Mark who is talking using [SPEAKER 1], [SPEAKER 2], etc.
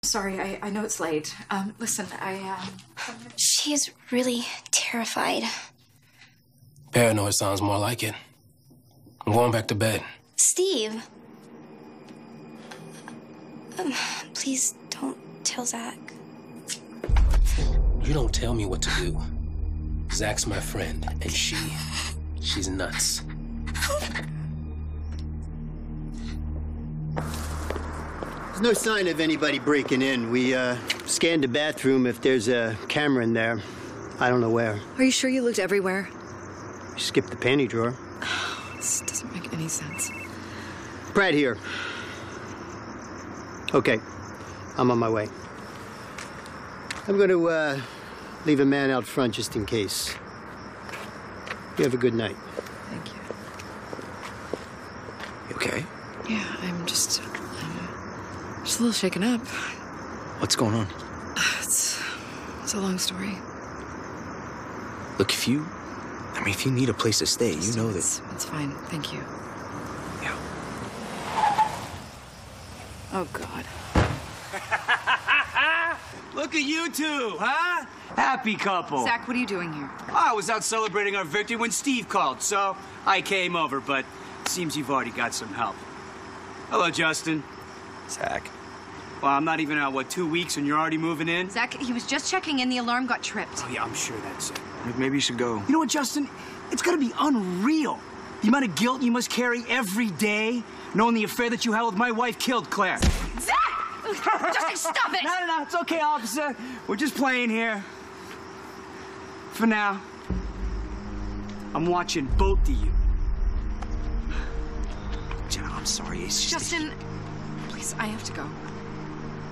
[SPEAKER 1] sorry, I know it's late. Listen,
[SPEAKER 2] She is really terrified.
[SPEAKER 3] Paranoid sounds more like it. I'm going back to bed.
[SPEAKER 2] Steve. Please don't tell Zach.
[SPEAKER 3] You don't tell me what to do. Zach's my friend, and she's nuts.
[SPEAKER 4] There's no sign of anybody breaking in. We scanned the bathroom. If there's a camera in there, I don't know where.
[SPEAKER 1] are you sure you looked everywhere?
[SPEAKER 4] We skipped the panty drawer.
[SPEAKER 1] This doesn't make any sense.
[SPEAKER 4] Brad here. Okay, I'm on my way. I'm going to leave a man out front just in case. You have a good night.
[SPEAKER 1] Thank you.
[SPEAKER 5] You okay?
[SPEAKER 1] Yeah, I'm just a little shaken up.
[SPEAKER 5] What's going on?
[SPEAKER 1] It's a long story.
[SPEAKER 5] Look, if you need a place to stay, you know that...
[SPEAKER 1] It's fine, thank you.
[SPEAKER 5] Yeah.
[SPEAKER 1] Oh, God.
[SPEAKER 6] Look at you two, huh? Happy couple.
[SPEAKER 1] Zach, what are you doing here?
[SPEAKER 6] I was out celebrating our victory when Steve called, so I came over, but it seems you've already got some help. Hello, Justin.
[SPEAKER 5] Zach.
[SPEAKER 6] Well, I'm not even out, 2 weeks and you're already moving in?
[SPEAKER 1] Zach, he was just checking in. The alarm got tripped.
[SPEAKER 6] Oh, yeah, I'm sure that's it.
[SPEAKER 5] Maybe you should go.
[SPEAKER 6] You know what, Justin? It's gotta be unreal. The amount of guilt you must carry every day, knowing the affair that you had with my wife killed Claire.
[SPEAKER 1] Zach! Justin, stop it!
[SPEAKER 6] No, it's okay, officer. We're just playing here. For now. I'm watching both of you.
[SPEAKER 5] Jenna, I'm sorry. It's just...
[SPEAKER 1] Justin, please, I have to go.